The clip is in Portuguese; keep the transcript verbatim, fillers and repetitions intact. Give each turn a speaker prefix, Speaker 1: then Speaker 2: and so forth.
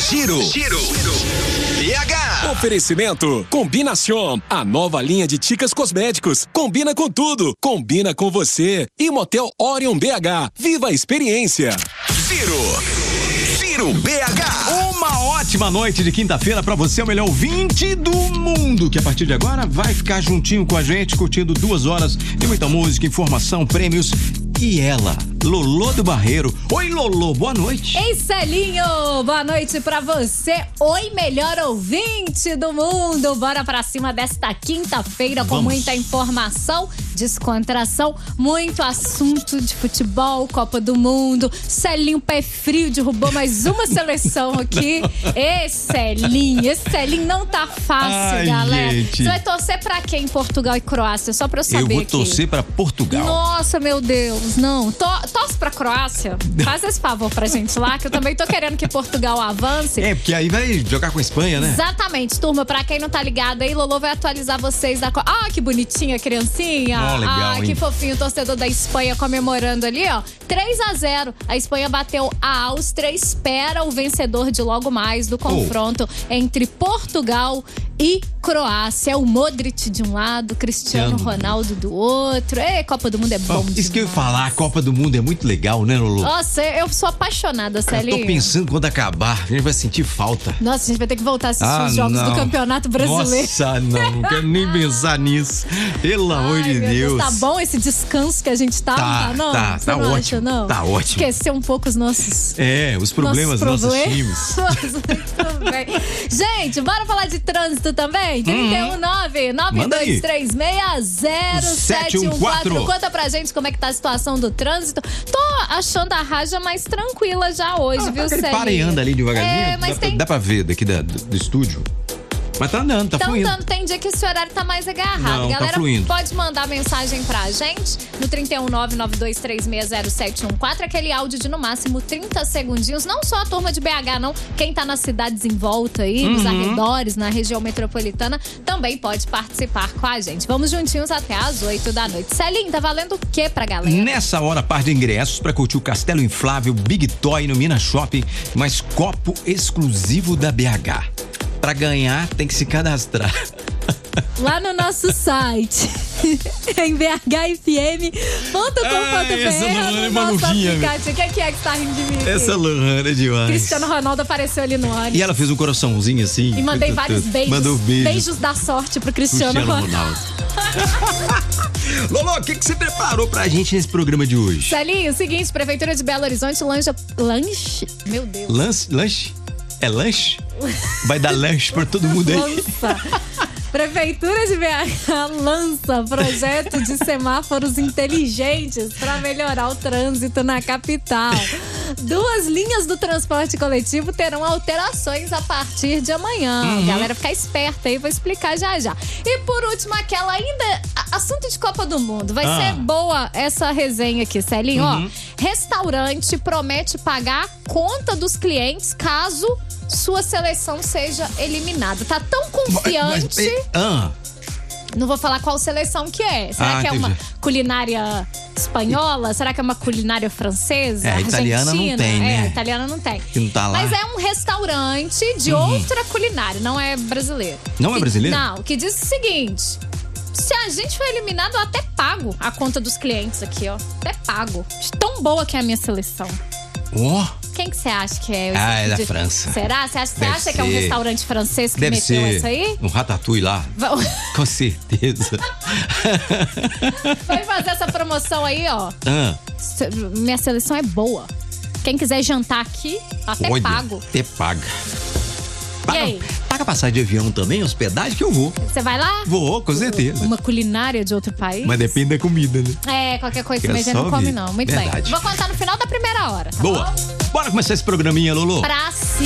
Speaker 1: Giro. Giro. B H.
Speaker 2: Oferecimento Combinação, a nova linha de Ticas Cosméticos. Combina com tudo, combina com você. E Motel Orion B H. Viva a experiência.
Speaker 1: Giro. Giro B H.
Speaker 3: Uma ótima noite de quinta-feira pra você, o melhor ouvinte do mundo, que a partir de agora vai ficar juntinho com a gente, curtindo duas horas de muita música, informação, prêmios. E ela, Lolô do Barreiro. Oi, Lolô, boa noite.
Speaker 4: Ei, Celinho, boa noite pra você. Oi, melhor ouvinte do mundo. Bora pra cima desta quinta-feira com
Speaker 3: Vamos.
Speaker 4: muita informação, descontração, muito assunto de futebol, Copa do Mundo. Celinho pé frio derrubou mais uma seleção aqui. Ê, Celinho, esse Celinho não tá fácil,
Speaker 3: Ai,
Speaker 4: galera.
Speaker 3: gente.
Speaker 4: Você vai torcer pra quem? Portugal e Croácia? Só pra eu saber
Speaker 3: Eu vou
Speaker 4: aqui.
Speaker 3: torcer pra Portugal.
Speaker 4: Nossa, meu Deus, não. To, torce pra Croácia. Faz esse favor pra gente lá, que eu também tô querendo que Portugal avance.
Speaker 3: É, porque aí vai jogar com a Espanha, né?
Speaker 4: Exatamente, turma. Pra quem não tá ligado aí, Lolô vai atualizar vocês da... Co- Ah, que bonitinha a criancinha.
Speaker 3: Oh, legal,
Speaker 4: ah, que
Speaker 3: hein?
Speaker 4: fofinho o torcedor da Espanha comemorando ali, ó. três a zero. A Espanha bateu a Áustria, espera o vencedor de logo mais do confronto oh. entre Portugal e Croácia. O Modric de um lado, Cristiano
Speaker 3: Cristiano.
Speaker 4: Ronaldo do outro. Ei, Copa do Mundo é bom demais.
Speaker 3: Isso que eu ia falar, a Copa do Mundo é muito legal, né, Lolô?
Speaker 4: Nossa, eu sou apaixonada,
Speaker 3: Eu
Speaker 4: Celinho.
Speaker 3: tô pensando quando acabar, a gente vai sentir falta.
Speaker 4: Nossa, a gente vai ter que voltar a assistir
Speaker 3: Ah,
Speaker 4: os jogos
Speaker 3: não.
Speaker 4: do Campeonato Brasileiro.
Speaker 3: Nossa, não, não quero nem pensar nisso. Pelo amor
Speaker 4: Ai,
Speaker 3: de
Speaker 4: meu
Speaker 3: Deus.
Speaker 4: Tá bom esse descanso que a gente tá,
Speaker 3: Tá,
Speaker 4: não tá, não?
Speaker 3: tá,
Speaker 4: Você
Speaker 3: tá
Speaker 4: não
Speaker 3: ótimo,
Speaker 4: acha, não?
Speaker 3: tá ótimo.
Speaker 4: Esquecer um pouco os nossos...
Speaker 3: É, os problemas dos nossos times.
Speaker 4: Muito bem. Gente, bora falar de trânsito também? trinta e um nove, nove dois três seis, zero sete um quatro. Conta pra gente como é que tá a situação do trânsito. Tô achando a Raja mais tranquila já hoje,
Speaker 3: Ah,
Speaker 4: viu,
Speaker 3: aquele
Speaker 4: Celinho?
Speaker 3: para e anda ali devagarzinho.
Speaker 4: É, mas
Speaker 3: dá,
Speaker 4: tem...
Speaker 3: pra, dá pra ver daqui da, do, do estúdio. Mas tá andando, tá
Speaker 4: Então,
Speaker 3: fluindo.
Speaker 4: dando, tem dia que esse horário tá mais agarrado.
Speaker 3: Não, tá
Speaker 4: Galera,
Speaker 3: fluindo.
Speaker 4: pode mandar mensagem pra gente no trinta e um nove, nove dois três seis, zero sete um quatro, aquele áudio de no máximo trinta segundinhos. Não só a turma de B H, não. Quem tá nas cidades em volta aí,
Speaker 3: Uhum.
Speaker 4: nos arredores, na região metropolitana, também pode participar com a gente. Vamos juntinhos até às oito da noite. Celinho, tá valendo o quê pra galera?
Speaker 3: Nessa hora, par de ingressos pra curtir o Castelo Inflável Big Toy no Minas Shopping, mais copo exclusivo da B H. Pra ganhar, tem que se cadastrar.
Speaker 4: Lá no nosso site, em b h f m ponto com ponto b r,
Speaker 3: Ai, essa Lohana é
Speaker 4: no nosso
Speaker 3: maluquinha,
Speaker 4: aplicativo. O que é que é que você tá rindo de mim aqui?
Speaker 3: Essa Lohana é demais.
Speaker 4: Cristiano Ronaldo apareceu ali no ônibus.
Speaker 3: E ela fez um coraçãozinho assim.
Speaker 4: E mandei vários beijos.
Speaker 3: Mandou beijos.
Speaker 4: Beijos da sorte pro Cristiano,
Speaker 3: Cristiano
Speaker 4: Ronaldo.
Speaker 3: Ronaldo. Lolô, o que, que você preparou pra gente nesse programa de hoje?
Speaker 4: Celinho, o seguinte, Prefeitura de Belo Horizonte lancha... Lanche? Meu Deus.
Speaker 3: Lanche? Lanche? É lanche? Vai dar lanche pra todo mundo aí.
Speaker 4: Lança. Prefeitura de B H lança projeto de semáforos inteligentes para melhorar o trânsito na capital. Duas linhas do transporte coletivo terão alterações a partir de amanhã.
Speaker 3: Uhum.
Speaker 4: Galera, ficar esperta aí, vou explicar já já. E por último, aquela ainda... Assunto de Copa do Mundo. Vai
Speaker 3: Ah.
Speaker 4: ser boa essa resenha aqui, Celinho.
Speaker 3: Uhum.
Speaker 4: Ó, restaurante promete pagar a conta dos clientes caso sua seleção seja eliminada. Tá tão confiante...
Speaker 3: Mas, mas, ah,
Speaker 4: Não vou falar qual seleção que é. Será
Speaker 3: Ah,
Speaker 4: que é
Speaker 3: entendi.
Speaker 4: uma culinária espanhola? Será que é uma culinária francesa?
Speaker 3: É, italiana não
Speaker 4: argentina?
Speaker 3: tem, né?
Speaker 4: É, italiana não tem.
Speaker 3: Que não tá lá.
Speaker 4: Mas é um restaurante de
Speaker 3: Uhum.
Speaker 4: outra culinária, não é brasileiro.
Speaker 3: Não é
Speaker 4: Que-
Speaker 3: brasileiro?
Speaker 4: Não, que diz o seguinte: se a gente for eliminado, eu até pago a conta dos clientes aqui, ó. Até pago. De tão boa que é a minha seleção.
Speaker 3: ó.
Speaker 4: Quem que você acha que é?
Speaker 3: Ah, é da
Speaker 4: De-
Speaker 3: França.
Speaker 4: Será? Você acha, você
Speaker 3: Deve
Speaker 4: acha que é um
Speaker 3: ser.
Speaker 4: restaurante francês que
Speaker 3: Deve
Speaker 4: meteu
Speaker 3: ser
Speaker 4: essa aí?
Speaker 3: um ratatouille lá.
Speaker 4: Va-
Speaker 3: Com certeza.
Speaker 4: Vai fazer essa promoção aí, ó.
Speaker 3: ah,
Speaker 4: Se- Minha seleção é boa. Quem quiser jantar aqui, até
Speaker 3: olha,
Speaker 4: pago.
Speaker 3: até paga. Paga,
Speaker 4: aí?
Speaker 3: paga passagem de avião também, hospedagem que eu vou.
Speaker 4: Você vai lá?
Speaker 3: Vou, com certeza.
Speaker 4: Uma culinária de outro país?
Speaker 3: Mas depende da comida, né?
Speaker 4: É, qualquer coisa
Speaker 3: Quero
Speaker 4: também a gente não
Speaker 3: só
Speaker 4: come,
Speaker 3: ver.
Speaker 4: não. Muito
Speaker 3: Verdade.
Speaker 4: bem. Vou contar no final da primeira hora, tá
Speaker 3: Boa.
Speaker 4: bom?
Speaker 3: Bora começar esse programinha, Lolô.
Speaker 4: Pra